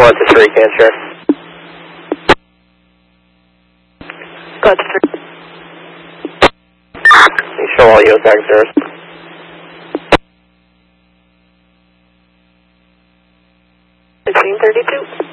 1 to 3, can't share. Go to 3. You show all tag zeros. 1632.